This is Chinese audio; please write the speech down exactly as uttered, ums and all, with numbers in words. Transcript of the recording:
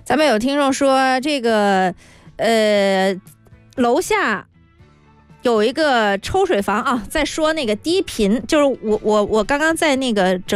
咱们有听众说这个，呃，楼下有一个抽水房啊，在说那个低频，就是我我我刚刚在那个整